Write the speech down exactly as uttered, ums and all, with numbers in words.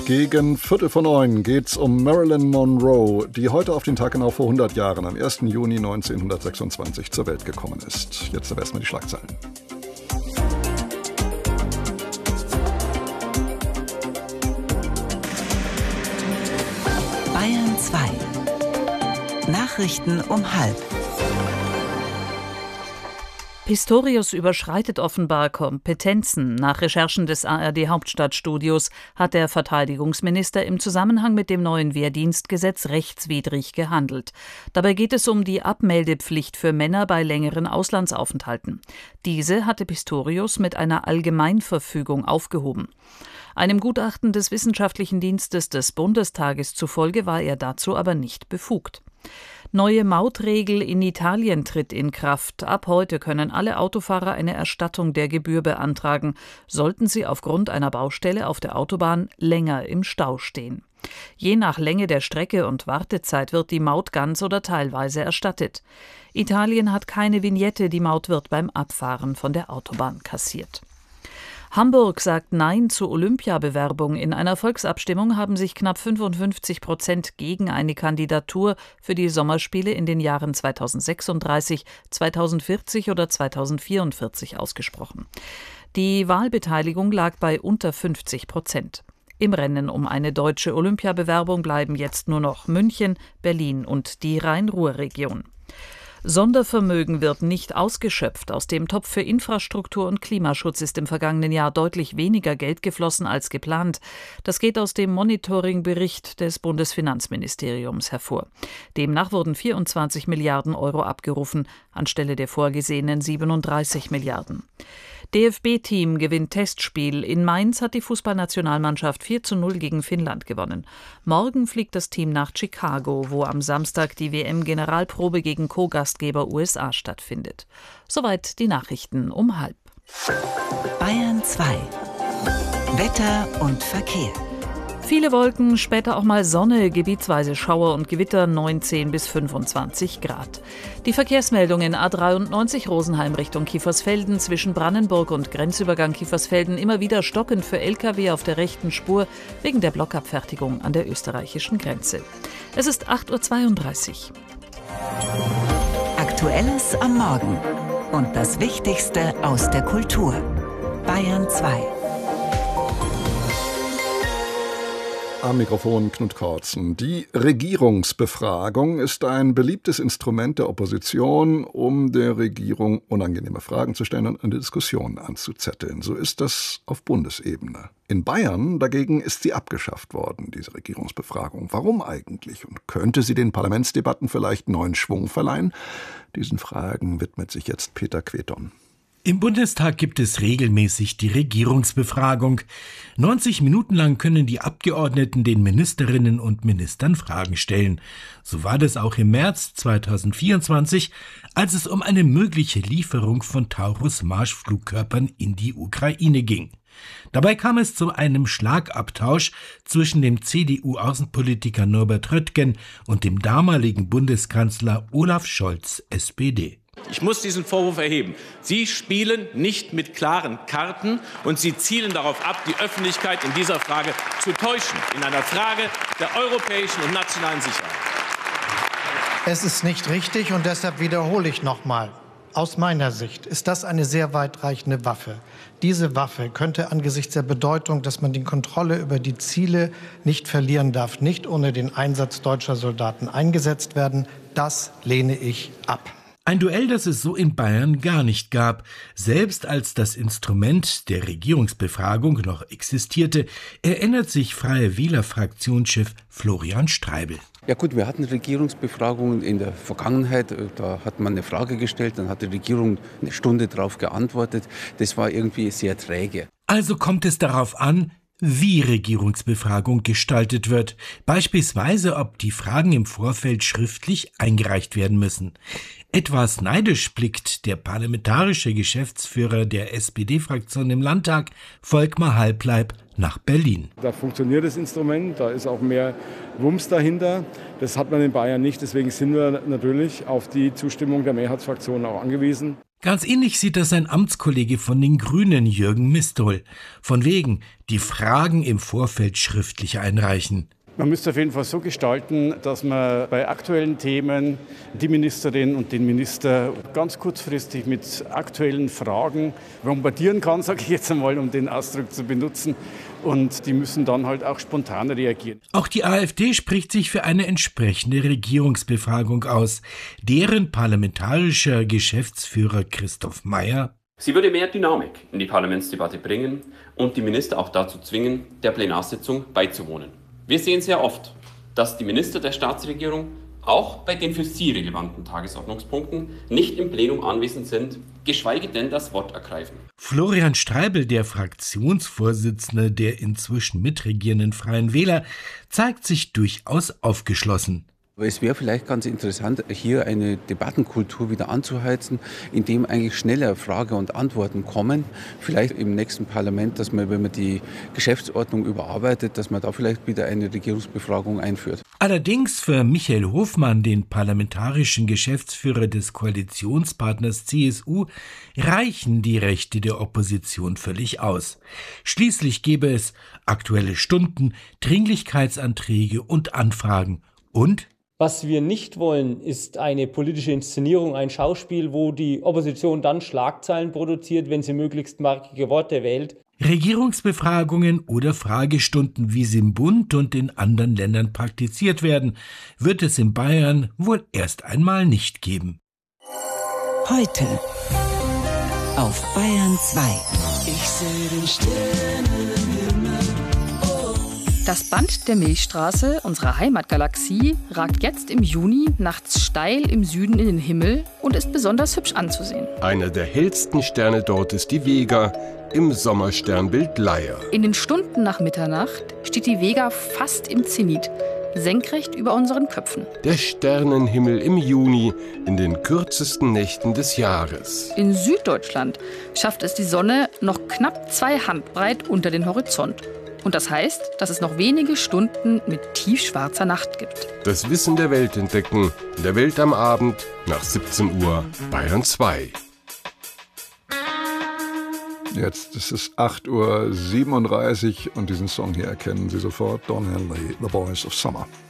Gegen Viertel vor neun geht's um Marilyn Monroe, die heute auf den Tag genau vor hundert Jahren, am ersten Juni neunzehnhundertsechsundzwanzig, zur Welt gekommen ist. Jetzt aber erstmal die Schlagzeilen. Bayern zwei. Nachrichten um halb. Pistorius überschreitet offenbar Kompetenzen. Nach Recherchen des A R D-Hauptstadtstudios hat der Verteidigungsminister im Zusammenhang mit dem neuen Wehrdienstgesetz rechtswidrig gehandelt. Dabei geht es um die Abmeldepflicht für Männer bei längeren Auslandsaufenthalten. Diese hatte Pistorius mit einer Allgemeinverfügung aufgehoben. Einem Gutachten des Wissenschaftlichen Dienstes des Bundestages zufolge war er dazu aber nicht befugt. Neue Mautregel in Italien tritt in Kraft. Ab heute können alle Autofahrer eine Erstattung der Gebühr beantragen, sollten sie aufgrund einer Baustelle auf der Autobahn länger im Stau stehen. Je nach Länge der Strecke und Wartezeit wird die Maut ganz oder teilweise erstattet. Italien hat keine Vignette, die Maut wird beim Abfahren von der Autobahn kassiert. Hamburg sagt Nein zur Olympiabewerbung. In einer Volksabstimmung haben sich knapp fünfundfünfzig Prozent gegen eine Kandidatur für die Sommerspiele in den Jahren zweitausendsechsunddreißig, zweitausendvierzig oder zweitausendvierundvierzig ausgesprochen. Die Wahlbeteiligung lag bei unter fünfzig Prozent. Im Rennen um eine deutsche Olympiabewerbung bleiben jetzt nur noch München, Berlin und die Rhein-Ruhr-Region. Sondervermögen wird nicht ausgeschöpft. Aus dem Topf für Infrastruktur und Klimaschutz ist im vergangenen Jahr deutlich weniger Geld geflossen als geplant. Das geht aus dem Monitoringbericht des Bundesfinanzministeriums hervor. Demnach wurden vierundzwanzig Milliarden Euro abgerufen, anstelle der vorgesehenen siebenunddreißig Milliarden. D F B-Team gewinnt Testspiel. In Mainz hat die Fußballnationalmannschaft vier zu null gegen Finnland gewonnen. Morgen fliegt das Team nach Chicago, wo am Samstag die W M-Generalprobe gegen Co-Gastgeber U S A stattfindet. Soweit die Nachrichten um halb. Bayern zwei. Wetter und Verkehr. Viele Wolken, später auch mal Sonne, gebietsweise Schauer und Gewitter, neunzehn bis fünfundzwanzig Grad. Die Verkehrsmeldungen: A dreiundneunzig Rosenheim Richtung Kiefersfelden, zwischen Brannenburg und Grenzübergang Kiefersfelden immer wieder stockend für L K W auf der rechten Spur wegen der Blockabfertigung an der österreichischen Grenze. Es ist acht Uhr zweiunddreißig. Aktuelles am Morgen und das Wichtigste aus der Kultur. Bayern zwei. Am Mikrofon Knut Kortzen. Die Regierungsbefragung ist ein beliebtes Instrument der Opposition, um der Regierung unangenehme Fragen zu stellen und eine Diskussion anzuzetteln. So ist das auf Bundesebene. In Bayern dagegen ist sie abgeschafft worden, diese Regierungsbefragung. Warum eigentlich? Und könnte sie den Parlamentsdebatten vielleicht neuen Schwung verleihen? Diesen Fragen widmet sich jetzt Peter Queton. Im Bundestag gibt es regelmäßig die Regierungsbefragung. neunzig Minuten lang können die Abgeordneten den Ministerinnen und Ministern Fragen stellen. So war das auch im März zweitausendvierundzwanzig, als es um eine mögliche Lieferung von Taurus-Marschflugkörpern in die Ukraine ging. Dabei kam es zu einem Schlagabtausch zwischen dem C D U-Außenpolitiker Norbert Röttgen und dem damaligen Bundeskanzler Olaf Scholz, S P D. Ich muss diesen Vorwurf erheben. Sie spielen nicht mit klaren Karten und Sie zielen darauf ab, die Öffentlichkeit in dieser Frage zu täuschen, in einer Frage der europäischen und nationalen Sicherheit. Es ist nicht richtig und deshalb wiederhole ich nochmal. Aus meiner Sicht ist das eine sehr weitreichende Waffe. Diese Waffe könnte angesichts der Bedeutung, dass man die Kontrolle über die Ziele nicht verlieren darf, nicht ohne den Einsatz deutscher Soldaten eingesetzt werden. Das lehne ich ab. Ein Duell, das es so in Bayern gar nicht gab. Selbst als das Instrument der Regierungsbefragung noch existierte, erinnert sich Freie Wähler-Fraktionschef Florian Streibel. Ja gut, wir hatten Regierungsbefragungen in der Vergangenheit. Da hat man eine Frage gestellt, dann hat die Regierung eine Stunde darauf geantwortet. Das war irgendwie sehr träge. Also kommt es darauf an, wie Regierungsbefragung gestaltet wird. Beispielsweise, ob die Fragen im Vorfeld schriftlich eingereicht werden müssen. Etwas neidisch blickt der parlamentarische Geschäftsführer der S P D-Fraktion im Landtag, Volkmar Halbleib, nach Berlin. Da funktioniert das Instrument, da ist auch mehr Wumms dahinter. Das hat man in Bayern nicht, deswegen sind wir natürlich auf die Zustimmung der Mehrheitsfraktionen auch angewiesen. Ganz ähnlich sieht das sein Amtskollege von den Grünen, Jürgen Mistrol. Von wegen, die Fragen im Vorfeld schriftlich einreichen. Man müsste auf jeden Fall so gestalten, dass man bei aktuellen Themen die Ministerin und den Minister ganz kurzfristig mit aktuellen Fragen bombardieren kann, sage ich jetzt einmal, um den Ausdruck zu benutzen. Und die müssen dann halt auch spontan reagieren. Auch die AfD spricht sich für eine entsprechende Regierungsbefragung aus. Deren parlamentarischer Geschäftsführer Christoph Mayer: Sie würde mehr Dynamik in die Parlamentsdebatte bringen und die Minister auch dazu zwingen, der Plenarsitzung beizuwohnen. Wir sehen sehr oft, dass die Minister der Staatsregierung auch bei den für sie relevanten Tagesordnungspunkten nicht im Plenum anwesend sind, geschweige denn das Wort ergreifen. Florian Streibel, der Fraktionsvorsitzende der inzwischen mitregierenden Freien Wähler, zeigt sich durchaus aufgeschlossen. Es wäre vielleicht ganz interessant, hier eine Debattenkultur wieder anzuheizen, indem eigentlich schneller Frage und Antworten kommen. Vielleicht im nächsten Parlament, dass man, wenn man die Geschäftsordnung überarbeitet, dass man da vielleicht wieder eine Regierungsbefragung einführt. Allerdings für Michael Hofmann, den parlamentarischen Geschäftsführer des Koalitionspartners C S U, reichen die Rechte der Opposition völlig aus. Schließlich gäbe es Aktuelle Stunden, Dringlichkeitsanträge und Anfragen und was wir nicht wollen, ist eine politische Inszenierung, ein Schauspiel, wo die Opposition dann Schlagzeilen produziert, wenn sie möglichst markige Worte wählt. Regierungsbefragungen oder Fragestunden, wie sie im Bund und in anderen Ländern praktiziert werden, wird es in Bayern wohl erst einmal nicht geben. Heute auf Bayern zwei. Ich sehe den Sternenhimmel. Das Band der Milchstraße, unserer Heimatgalaxie, ragt jetzt im Juni nachts steil im Süden in den Himmel und ist besonders hübsch anzusehen. Einer der hellsten Sterne dort ist die Vega im Sommersternbild Leier. In den Stunden nach Mitternacht steht die Vega fast im Zenit, senkrecht über unseren Köpfen. Der Sternenhimmel im Juni in den kürzesten Nächten des Jahres. In Süddeutschland schafft es die Sonne noch knapp zwei Handbreit unter den Horizont. Und das heißt, dass es noch wenige Stunden mit tiefschwarzer Nacht gibt. Das Wissen der Welt entdecken, in der Welt am Abend nach siebzehn Uhr, Bayern zwei. Jetzt ist es acht Uhr siebenunddreißig und diesen Song hier erkennen Sie sofort. Don Henley, The Boys of Summer.